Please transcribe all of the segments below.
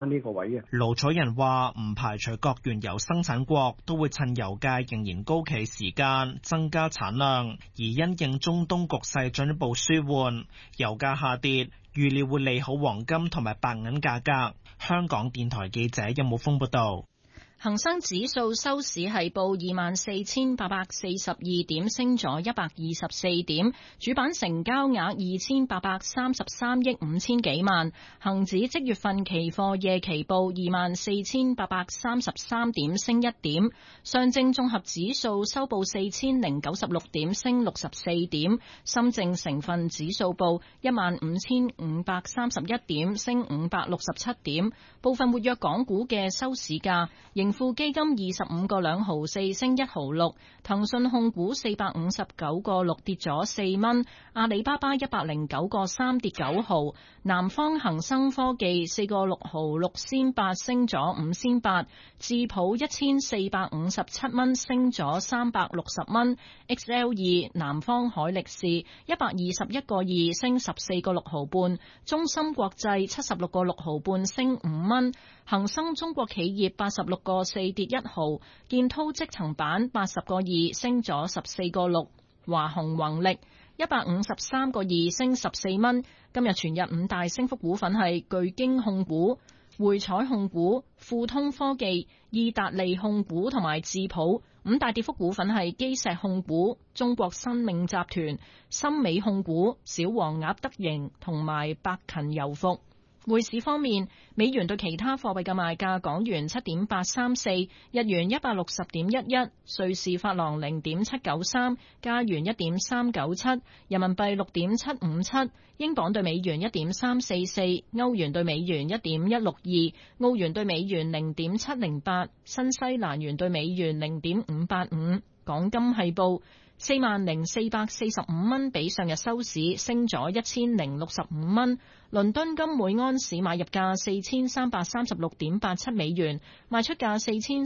呢個位嘅。 盧楚仁話唔排除各原油生產國都會趁油價仍然高企時間增加產量，而因應中東局勢進一步舒緩，油價下跌，預料會利好黃金同埋白銀價格。香港電台記者任武峰報道。 恒生指數收市係報24,842點，升咗124點，主板成交額2,833億5千幾萬。恒指即月份期貨夜期報24,833點，升1點。上證綜合指數收報4,096點，升64點。深證成分指數報15,531點，升567點。部分活躍港股嘅收市價，盈富基金25個2毫4升1毫6，騰訊控股459個6跌咗4蚊，阿里巴巴109個3跌9毫，南方恒生科技4個6毫6仙8升咗5仙8，智普1457蚊升咗360蚊 ，XL2 南方海力士121個2升14個6毫半，中芯國際76個6毫半升5蚊，恒生中國企業86個4跌1毫，建滔積層板80個2升咗14個6，華虹宏力153個2升14蚊。今日全日五大升幅股份係巨京控股、匯彩控股、富通科技、意達利控股同埋智普。五大跌幅股份係基石控股、中國生命集團、森美控股、小黃鴨德盈同埋百勤油服。匯市方面，美元對其他貨幣嘅賣價：港元7.834，日元160.11，瑞士法郎0.793，加元1.397，人民幣6.757，英鎊對美元1.344，歐元對美元1.162，澳元對美元0.708，新西蘭元對美元0.585。港金係報40,445蚊，比上日收市升咗1065蚊。倫敦金每安士買入價4336.87美元，賣出價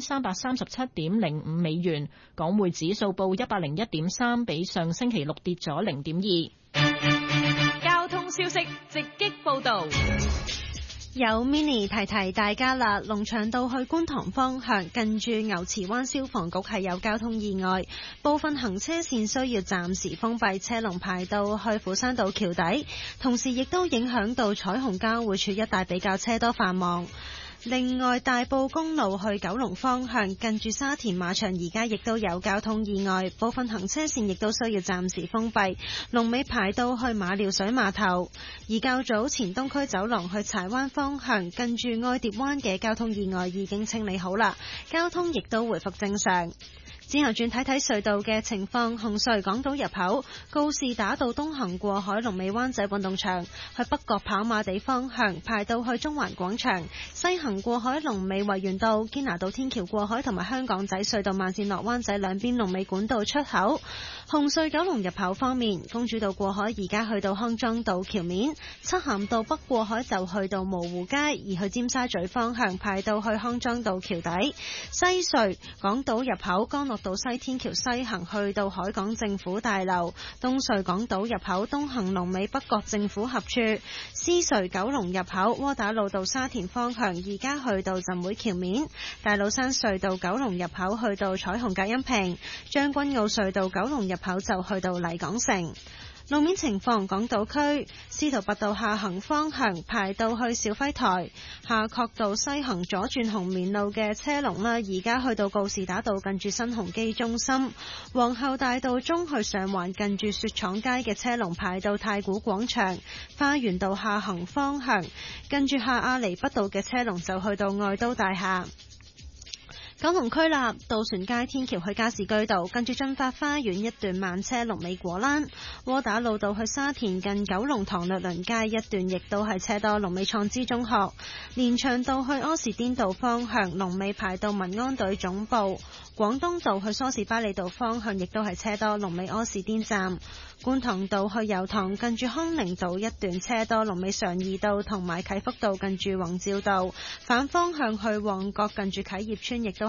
4337.05美元。港匯指數報101.3，比上星期六跌咗0.2。 交通消息直擊報道。 有 mini 提提大家啦，龍翔道去觀塘方向近住牛池灣消防局係有交通意外，部分行車線需要暫時封閉，車龍排到去斧山道橋底，同時亦都影響到彩虹交匯處一帶比較車多繁忙。另外，大埔公路去九龍方向近住沙田馬場而家亦都有交通意外，部分行車線亦都需要暫時封閉，龍尾排到去馬料水碼頭。而較早前東區走廊去柴灣方向近住愛蝶灣嘅交通意外已經清理好啦，交通亦都回復正常。之後轉睇睇隧道嘅情況，紅隧港島入口告士打道東行過海龍尾灣仔運動場，去北角跑馬地方向排到去中環廣場，西行過海龍尾維園道堅拿道天橋過海同埋香港仔隧道慢線落灣仔兩邊龍尾管道出口。紅隧九龍入口方面，公主道過海而家去到康莊道橋面，漆咸道北過海就去到蕪湖街，而去尖沙咀方向排到去康莊道橋底。西隧港島入口干諾道西天橋西行去到海港政府大樓，東隧港島入口東行龍尾北角政府合署，獅隧九龍入口窩打老道沙田方向而家去到浸會橋面，大老山隧道九龍入口去到彩虹隔音屏，將軍澳隧道九龍入口就去到麗港城。路面情況，港島區司徒拔道下行方向排到去小輝台，夏慤道西行左轉紅棉路嘅車龍啦，而家去到告士打道近住新鴻基中心，皇后大道中去上環近住雪廠街嘅車龍排到太古廣場，花園道下行方向近住下亞厘畢道嘅車龍就去到愛都大廈。九龍區立渡船街天橋去加士居道近住駿發花園一段慢車龍尾果欄，窩打老道去沙田近九龍塘律倫街一段亦都係車多龍尾創知中學，連翔道去柯士甸道方向龍尾排到民安隊總部，廣東道去梳士巴利道方向亦都係車多龍尾柯士甸站，觀塘道去油塘近住康寧道一段車多龍尾常怡道同埋啟福道近住宏照道，反方向去旺角近住啟業邨亦都係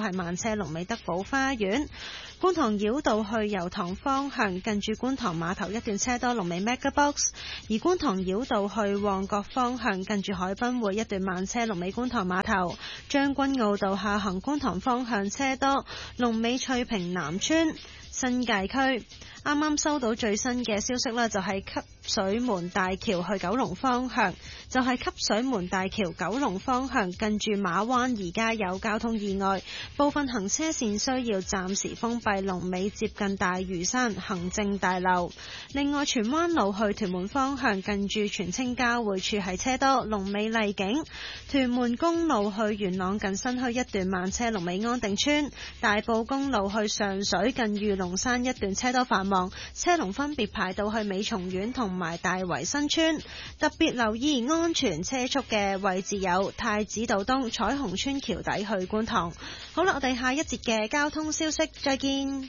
係慢車龍尾德寶花園。觀塘繞道去油塘方向近住觀塘碼頭一段車多，龍尾 MegaBox。而觀塘繞道去旺角方向近住海濱會一段慢車，龍尾觀塘碼頭。將軍澳道下行觀塘方向車多，龍尾翠屏南村。新界區啱啱收到最新嘅消息啦，就係汲水門大橋去九龍方向，汲水門大橋九龍方向近住馬灣而家有交通意外，部分行車線需要暫時封閉，龍尾接近大嶼山行政大樓。另外荃灣路去屯門方向近住荃青交匯處係車多，龍尾麗景。屯門公路去元朗近新墟一段慢車，龍尾安定村。大埔公路去上水近御龍山一段車多繁忙，車龍分別排到去美松苑同埋大圍新村。特別留意安全車速嘅位置有太子道東彩虹村橋底去觀塘。好啦，我哋下一節嘅交通消息再見。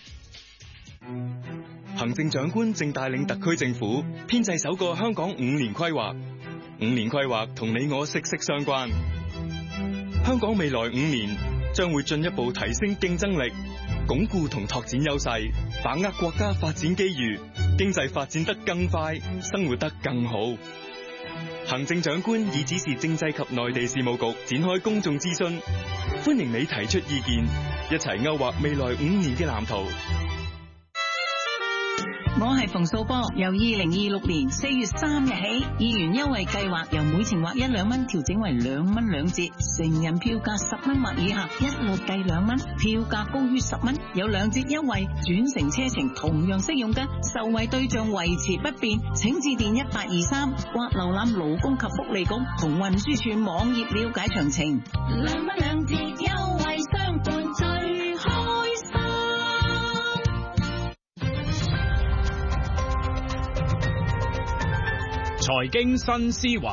行政長官正帶領特區政府編製首個香港5年規劃，5年規劃同你我息息相關。香港未來5年將會進一步提升競爭力，鞏固同拓展優勢，把握國家發展機遇，經濟發展得更快，生活得更好。行政長官已指示政制及內地事務局展開公眾諮詢，歡迎你提出意見，一齊勾畫未來5年嘅藍圖。 我係馮素波，由2026年4月3日起，議員優惠計劃由每程劃1、2蚊調整為2蚊2折，成人票價10蚊或以下一律計2蚊，票價高於10蚊有2折優惠，轉乘車程同樣適用㗎，受惠對象維持不變，請致電1823或瀏覽勞工及福利局同運輸署網頁了解詳情。2蚊2折優惠相伴最開心。 財經新思維，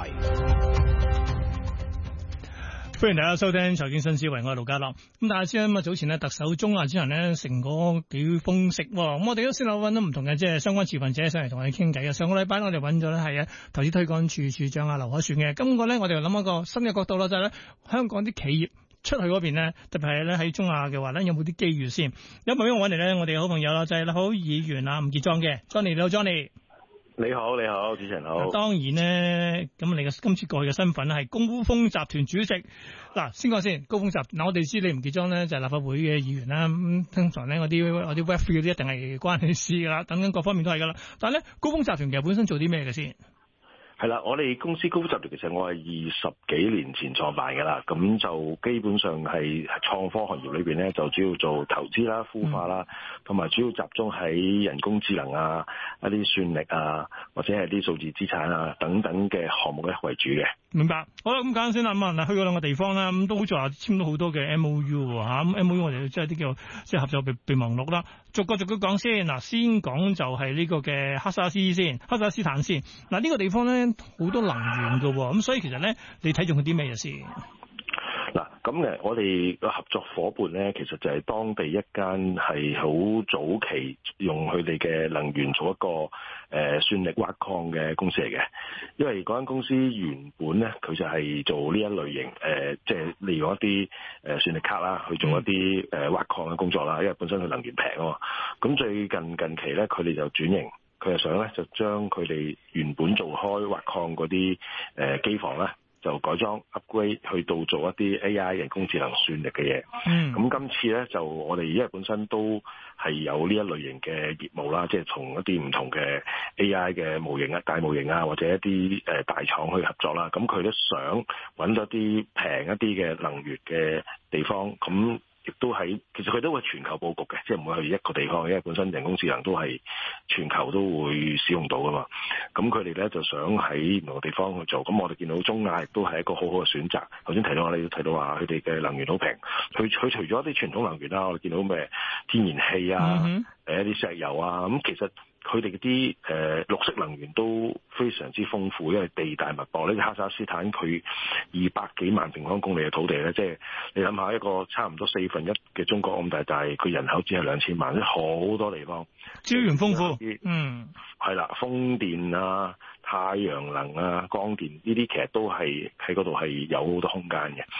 歡迎大家收聽財經新思維，我係盧家樂。咁大家知啦，早前咧特首中亞之行咧成果幾豐碩，咁我哋都先後揾到唔同嘅即係相關持份者上嚟同我哋傾偈嘅。上個禮拜我哋揾咗咧係投資推廣處處長劉凱旋嘅。今個咧我哋諗一個新嘅角度啦，就係咧香港啲企業出去嗰邊咧，特別係咧喺中亞嘅話咧，有冇啲機遇先？有冇邊個揾嚟咧？我哋嘅好朋友啦，就係立法會議員吳傑莊嘅 Johnny，你好 Johnny。 你好，主持人好。 當然咧，咁你嘅今次過去嘅身份咧係高峰集團主席。嗱，先講先，高峰集團，我哋知你吳傑莊咧就係立法會嘅議員啦。咁通常咧，我啲 Web3 嗰啲一定係關你事噶啦，等等各方面都係噶啦。但係咧，高峰集團其實本身做啲咩嘅先？ 係啦，我哋公司高峰集團其實我係20幾年前創辦㗎啦，咁就基本上係創科行業裏邊咧，就主要做投資啦、孵化啦，同埋主要集中喺人工智能啊、一啲算力啊，或者係啲數字資產啊等等嘅項目咧為主嘅。明白。好啦，咁簡單先啦。咁啊，去過兩個地方啦，咁都好似話簽到好多嘅 MOU 嚇。咁 MOU 我哋即係啲叫即係合作備忘錄啦。逐個講先。嗱，先講就係呢個嘅哈薩斯坦先。嗱，呢個地方咧好多能源㗎喎，咁所以其實咧，你睇中佢啲咩嘢先？嗱，咁我哋個合作伙伴咧，其實就係當地一間係好早期用佢哋嘅能源做一個算力挖礦嘅公司嚟嘅。因為嗰間公司原本咧，佢就係做呢一類型即係利用一啲算力卡啦，去做一啲挖礦嘅工作啦。因為本身佢能源平啊嘛。咁最近期咧，佢哋就轉型。佢就想咧，就將佢哋原本做開挖礦嗰啲機房咧，就改裝 upgrade 去到做一啲 AI 人工智能算力嘅嘢。咁今次咧就我哋因為本身都係有呢一類型嘅業務啦，即係同一啲唔同嘅 AI 嘅模型啊、大模型啊，或者一啲大廠去合作啦。咁佢都想揾到啲平一啲嘅能源嘅地方，咁亦都喺其實佢都會全球佈局嘅，即係唔會去一個地方，因為本身人工智能都係全球都會使用到噶嘛。咁佢哋咧就想喺唔同嘅地方去做。咁我哋見到中亞亦都係一個好好嘅選擇。頭先提到我哋都提到話佢哋嘅能源好平，佢除咗一啲傳統能源啦，我哋見到咩天然氣啊、一啲石油啊，咁其實佢哋嗰啲綠色能源都非常之豐富，因為地大物博。呢個哈薩斯坦佢200幾萬平方公里嘅土地咧，即係你諗下一個差唔多1/4嘅中國咁大，但係佢人口只係2000萬，即係好多地方資源豐富。 係啦，風電啊、太陽能啊、光電呢啲其實都係喺嗰度係有好多空間嘅。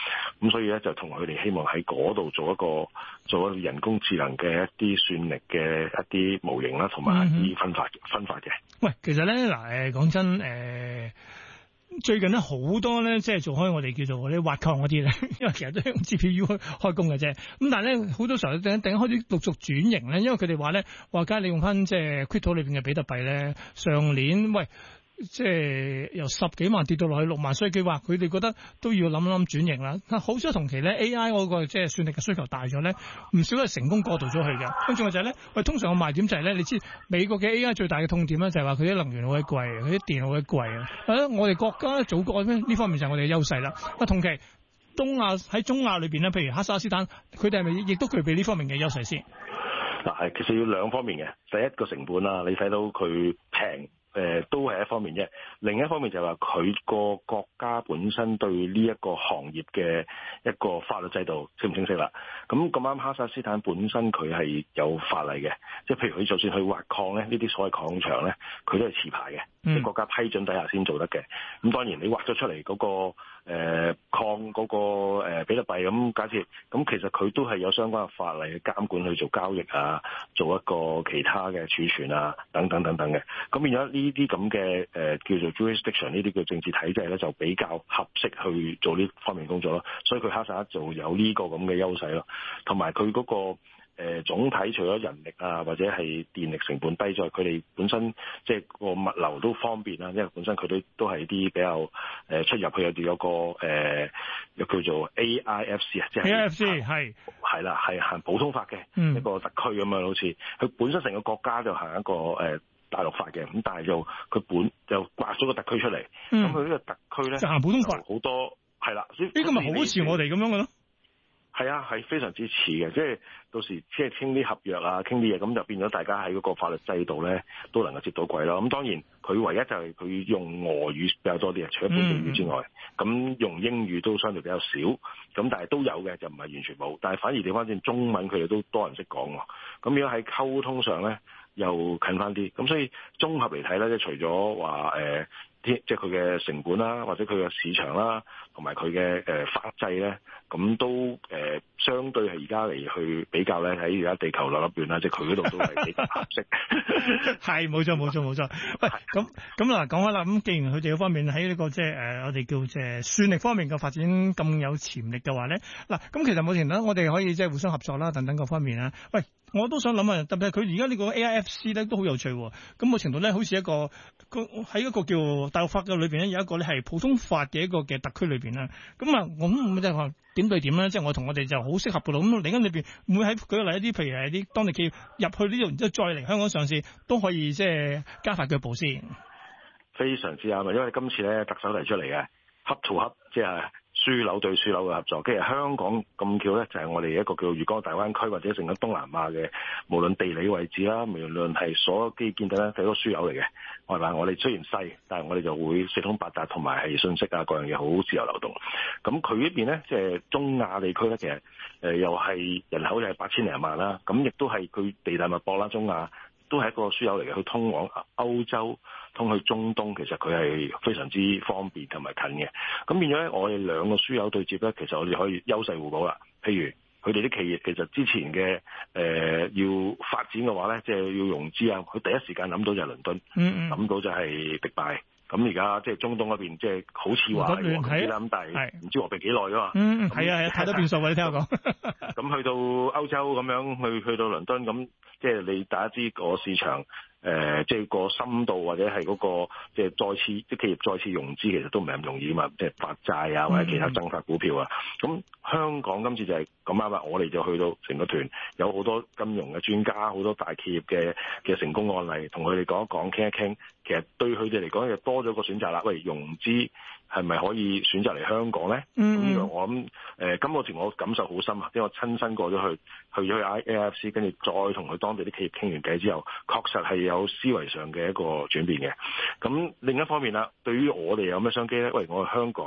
咁所以咧就同佢哋希望喺嗰度做一個人工智能嘅一啲算力嘅一啲模型啦，同埋一啲分法嘅。 喂，其實咧嗱講真最近咧好多咧，即係做開我哋叫做嗰啲挖礦嗰啲咧，因為其實都係用 GPU 開工嘅啫。咁但係咧好多時候突然開始陸續轉型咧，因為佢哋話咧假如你用翻即係 Crypto 裏邊嘅比特幣咧，上年即係由10幾萬跌到落去6萬，所以佢話佢哋覺得都要諗轉型啦。好彩同期咧 AI 嗰個即係算力嘅需求大咗咧，唔少係成功過渡咗去嘅。跟住就係咧，通常個賣點就係咧，你知美國嘅 AI 最大嘅痛點咧就係話佢啲能源好鬼貴，佢啲電好鬼貴啊。我哋國家祖國呢方面就係我哋嘅優勢啦。同期喺中亞裏邊咧，譬如哈薩克斯坦，佢哋係咪亦都具備呢方面嘅優勢先？ 嗱，其實要兩方面嘅，第一個成本啦，你睇到佢平。都係一方面啫，另一方面就係話佢個國家本身對呢一個行業嘅一個法律制度清唔清晰啦？咁啱哈薩克斯坦本身佢係有法例嘅，即係譬如佢就算去挖礦咧，呢啲所謂礦場咧，佢都係持牌嘅，即國家批准底下先做得嘅。咁當然你挖咗出嚟嗰個礦嗰個比特幣咁假設，咁其實佢都係有相關嘅法例嘅監管去做交易啊，做一個其他嘅儲存啊，等等等等嘅。咁變咗呢啲咁嘅叫做 jurisdiction 呢啲嘅政治體制咧，就比較合適去做呢方面工作咯。所以佢哈薩克就有呢個咁嘅優勢咯，同埋佢嗰個。總體除咗人力啊或者係電力成本低在，佢哋本身即係個物流都方便啦，因為本身佢都係啲比較出入去有個又叫做 AIFC 啊，即係 AIFC 係啦，係行普通法嘅一個特區咁樣，好似佢本身成個國家就行一個大陸法嘅，咁但係佢就劃咗個特區出嚟，咁佢呢個特區咧就行普通法， 好多係啦， 呢個咪好似我哋咁樣嘅咯。 係啊，係非常之似嘅，即係到時即係傾啲合約啊，傾啲嘢，咁就變咗大家喺嗰個法律制度咧都能夠接到軌咯。咁當然佢唯一就係佢用俄語比較多啲，除咗本地語之外，咁用英語都相對比較少。咁但係都有嘅，就唔係完全冇。但係反而調翻轉中文，佢哋都多人識講喎。咁如果喺溝通上咧又近翻啲。咁所以綜合嚟睇咧，即係除咗話即係佢嘅成本啦，或者佢嘅市場啦，同埋佢嘅法制咧，咁都相對係而家嚟去比較咧，喺而家地球兩粒半啦，即係佢嗰度都係比較合適。 係冇錯。喂，咁嗱講開啦，咁既然佢哋嗰方面喺呢個即係我哋叫即係算力方面嘅發展咁有潛力嘅話咧，嗱咁其實冇前啦，我哋可以即係互相合作啦，等等各方面啊。喂，我都想諗啊，特別係佢而家呢個 AIFC 咧都好有趣喎。咁某程度咧，好似喺一個叫大陸法嘅裏邊咧，有一個咧係普通法嘅一個嘅特區裏邊啦。咁啊，我咁即係話點對點咧？即係我同我哋就好適合嘅咯。咁另外裏邊會喺舉例一啲，譬如係啲當地企業入去呢度，然之後再嚟香港上市，都可以即係加快腳步先。 非常之啱啊！因為今次咧特首提出嚟嘅hub to hub，即係樞紐對樞紐嘅合作，跟住香港咁巧咧，就係我哋一個叫粵港澳大灣區或者成個東南亞嘅，無論地理位置啦，無論係所有基建等咧，係一個樞紐嚟嘅。係嘛？我哋雖然細，但係我哋就會四通八達，同埋係信息啊各樣嘢好自由流動。咁佢呢邊咧，即係中亞地區咧，其實又係人口又係8000零萬啦。咁亦都係佢地大物博啦，中亞都係一個樞紐嚟嘅。佢通往歐洲、通去中東，其實佢係非常之方便同埋近嘅。咁變咗咧，我哋兩個樞紐對接咧，其實我哋可以優勢互補啦。譬如佢哋啲企業其實之前嘅要發展嘅話咧，即係要融資啊，佢第一時間諗到就係倫敦，諗到就係迪拜。咁而家即係中東嗰邊，即係好似話係和平啦，咁但係唔知和平幾耐㗎嘛。 係啊，太多變數啊！你聽我講。 咁去到歐洲咁樣，去到倫敦咁，即係你大家知個市場。即係個深度或者係嗰個即係企業再次融資，其實都唔係咁容易嘛，即係發債啊或者其他增發股票啊。咁香港今次就係咁啱啦，我哋就去到成個團，有好多金融嘅專家，好多大企業嘅成功案例，同佢哋講一講，傾一傾。其實對佢哋嚟講，就多咗個選擇啦。喂，融資係咪可以選擇嚟香港咧？呢個我諗今個團我感受好深啊，因為我親身過咗去咗 AIFC， 跟住再同佢當地啲企業傾完偈之後，確實係有思維上嘅一個轉變嘅。咁另一方面啦，對於我哋有咩商機咧？喂，我係香港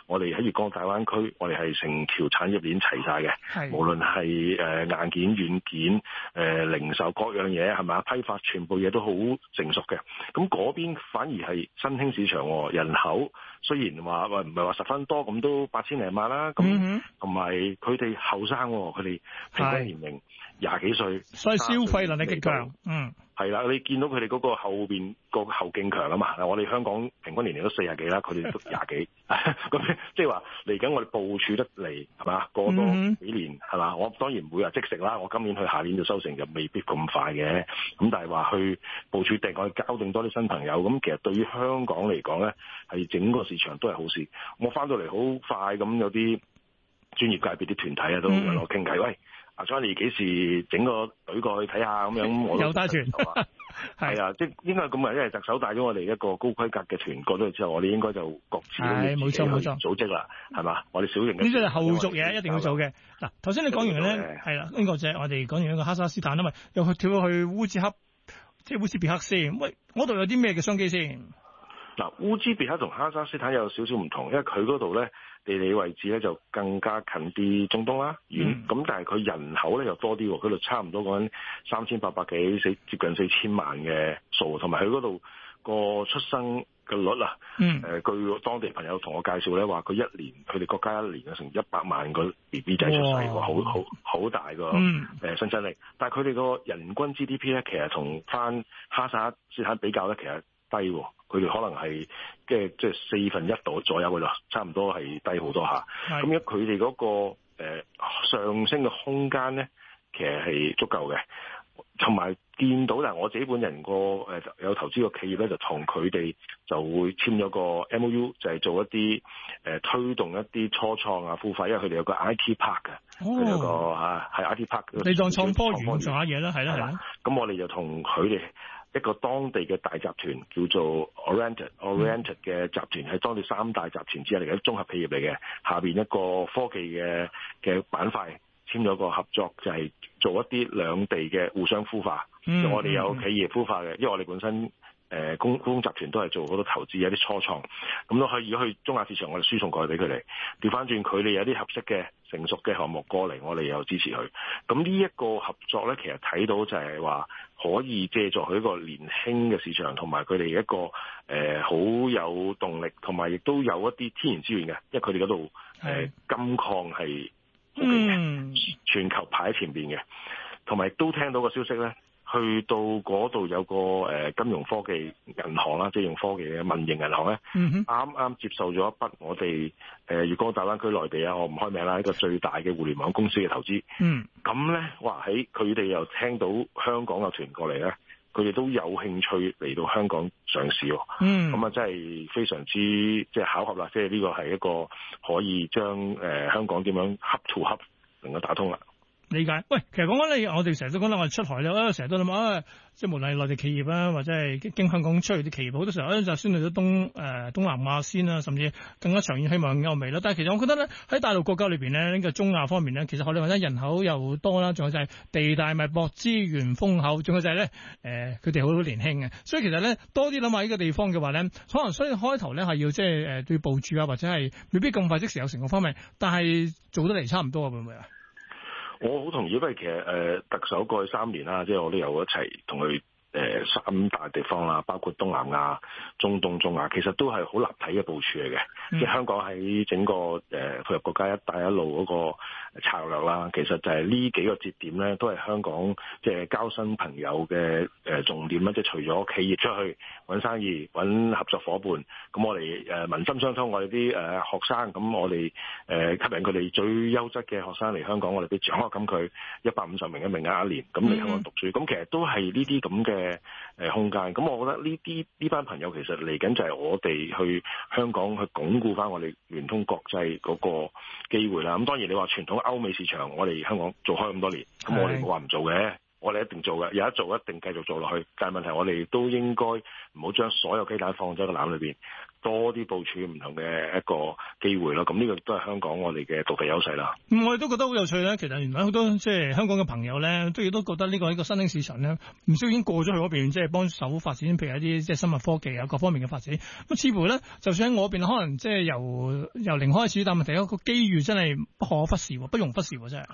我哋喺粵港澳大灣區，我哋係成條產業鏈齊晒嘅，無論係硬件、軟件、零售各樣嘢係咪，批發全部嘢都好成熟嘅。咁嗰邊反而係新興市場，人口雖然話唔係話十分多，咁都8000零萬啦。咁同埋佢哋後生，佢哋平均年齡20幾歲， 所以消費能力極強。 係啦，你見到佢哋嗰個後邊個後勁強啊嘛！我哋香港平均年齡都40幾啦，佢哋都20幾，咁即係話嚟緊我哋部署得嚟係嘛？過多幾年係嘛？我當然唔會話即食啦，我今年去下年就收成就未必咁快嘅。咁但係話去部署定，我哋交定多啲新朋友，咁其實對於香港嚟講咧，係整個市場都係好事。我翻到嚟好快咁，有啲專業界別啲團體啊都揾我傾偈，喂。阿 Johnny 幾時整個隊過去睇下咁樣？我都有帶團， 係啊，即係應該咁啊，因為特首帶咗我哋一個高規格嘅團過咗去之後，我哋應該就各自冇錯組織啦，係嘛？我哋小型嘅呢啲係後續嘢，一定要做嘅。嗱，頭先你講完咧，係啦，呢個就係我哋講完一個哈薩斯坦啊嘛，又去跳咗去烏茲克，即係烏茲別克先。喂，嗰度有啲咩嘅商機先？ 嗱，烏茲別克同哈薩斯坦有少少唔同，因為佢嗰度咧地理位置咧就更加近啲中東啦，遠咁，但係佢人口咧又多啲喎，嗰度差唔多講緊3800幾，接近4000萬嘅數，同埋佢嗰度個出生嘅率啊，據當地朋友同我介紹咧，話佢一年佢哋國家一年有成100萬個 BB 仔出世喎，好大個生產力，但係佢哋個人均 GDP 咧，其實同翻哈薩斯坦比較咧，其實低喎，佢哋可能係即係1/4度左右嘅啦，差唔多係低好多下。咁樣佢哋嗰個上升嘅空間咧，其實係足夠嘅。同埋見到，但係我自己本人有投資個企業咧，就同佢哋就會簽咗個 MOU， 就係做一啲推動一啲初創啊、孵化，因為佢哋有個 IT Park 嘅，佢有個係 IT Park。你當創科園做下嘢啦，係啦。 咁我哋就同佢哋一個當地嘅大集團叫做 Oriented 嘅集團，係當地3大集團之一嚟嘅，綜合企業嚟嘅，下邊一個科技嘅板塊簽咗個合作，就係做一啲兩地嘅互相孵化。我哋有企業孵化嘅，因為我哋本身公集團都係做好多投資，有啲初創，咁都可以去中亞市場，我哋輸送過去俾佢哋。調翻轉佢哋有啲合適嘅成熟嘅項目過嚟，我哋又支持佢。咁呢一個合作咧，其實睇到就係話可以借助佢一個年輕嘅市場，同埋佢哋一個好有動力，同埋亦都有一啲天然資源嘅，因為佢哋嗰度金礦係好勁嘅，全球排喺前邊嘅，同埋都聽到個消息咧。去到嗰度有個金融科技銀行啦，即係用科技嘅民營銀行咧，啱啱接受咗一筆我哋粵港澳大灣區內地啊，我唔開名啦，一個最大嘅互聯網公司嘅投資。咁咧，哇喺佢哋又聽到香港嘅團過嚟咧，佢哋都有興趣嚟到香港上市喎。咁啊，真係非常之即係巧合啦，即係呢個係一個可以將香港點樣 hub to hub 能夠打通啦。 理解。喂，其實講緊你，我哋成日都講到我哋出海咧，成日都諗即係無論係內地企業啦，或者係經香港出去啲企業，好多時候咧就先去咗東南亞先啦，甚至更加長遠希望歐美啦。但係其實我覺得咧喺大陸國家裏邊咧，呢個中亞方面咧，其實我哋話咧人口又多啦，仲有就係地大物博、資源豐厚，仲有就係咧佢哋好年輕嘅，所以其實咧多啲諗下呢個地方嘅話咧，可能所以開頭咧係要即係對部署啊，或者係未必咁快即時有成功方面，但係做得嚟差唔多啊，會唔會啊？ 我好同意，因為其實特首過去3年啦，即係我都有一齊同佢3大地方啦，包括東南亞、中東、中亞，其實都係好立體嘅部署嚟嘅。即係香港喺整個配合國家一帶一路嗰個策略啦，其實就係呢幾個節點咧，都係香港即係交新朋友嘅重點啦。即係除咗企業出去揾生意、揾合作伙伴，咁我哋民心相通，我哋啲學生，咁我哋吸引佢哋最優質嘅學生嚟香港，我哋俾獎學金佢150名嘅名額一年，咁嚟香港讀書，咁其實都係呢啲咁嘅空間。咁我覺得呢班朋友其實嚟緊就係我哋去香港去鞏固翻我哋聯通國際嗰個機會啦。咁當然你話傳統歐美市場，我哋香港做開咁多年，咁我哋冇話唔做嘅，我哋一定做嘅，有得做一定繼續做落去。但係問題我哋都應該唔好將所有雞蛋放咗個籃裏邊， 多啲部署唔同嘅一個機會咯。咁呢個都係香港我哋嘅獨特優勢啦。 我哋都覺得好有趣咧。其實原來好多即係香港嘅朋友咧，都覺得呢個新興市場咧，唔少已經過咗去嗰邊，即係幫手發展，譬如一啲即係生物科技啊各方面嘅發展。咁似乎咧，就算喺我邊，可能即係由零開始，但問題一個機遇真係不可忽視，不容忽視真係。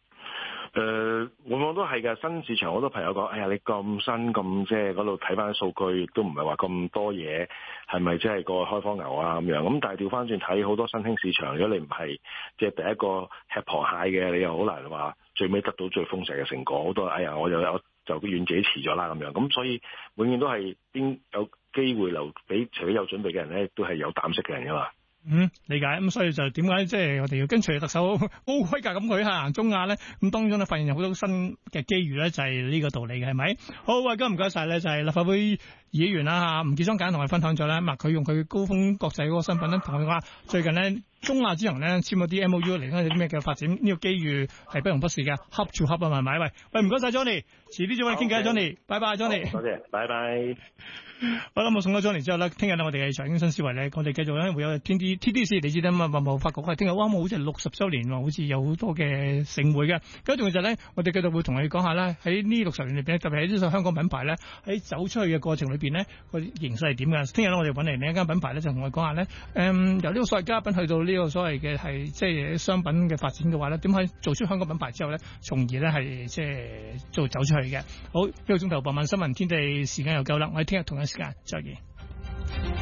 往往都係嘅。新市場好多朋友講，哎呀，你咁新咁即係嗰度睇翻數據，亦都唔係話咁多嘢，係咪即係個開荒牛啊咁樣？咁但係調翻轉睇好多新興市場，如果你唔係即係第一個吃螃蟹嘅，你又好難話最尾得到最豐碩嘅成果。好多哎呀，我又有就怨自己遲咗啦咁樣。咁所以永遠都係邊有機會留俾除咗有準備嘅人咧，都係有膽識嘅人噶嘛。 理解。咁所以就點解即係我哋要跟隨特首高規格咁佢行中亞咧？咁當中咧發現有好多新嘅機遇咧，就係呢個道理嘅，係咪？好，喂，今日唔該晒咧，就係立法會議員啦吳傑莊簡單同我哋分享咗咧，佢用佢高峰國際嗰個身份咧，同我哋話最近咧中亞之行咧簽咗啲 MOU 嚟緊有啲咩嘅發展，呢個機遇係不容忽視嘅，Hub to Hub啊，係咪？喂，唔該晒 Johnny， 遲啲再揾你傾偈 Johnny， 拜拜 Johnny， 多謝，拜拜。 好啦，我送咗 Johnny 之後咧，聽日咧我哋嘅財經新思維咧，我哋繼續咧會有 TDC， 你知啦嘛，貿發局聽日啱好似係60週年喎，好似有好多嘅盛會嘅。咁仲有就咧，我哋繼續會同你講下咧，喺呢60年裏邊，特別係呢個香港品牌咧，喺走出去嘅過程裏邊咧，個形勢係點㗎？聽日我哋揾嚟另一間品牌咧，就同我哋講下咧，由呢個所謂嘉賓去到呢個所謂嘅係即係商品嘅發展嘅話咧，點可以做出香港品牌之後咧，從而咧係即係走出去嘅。好，1個鐘頭傍晚新聞天地時間又夠啦，我哋聽日同一時間再見。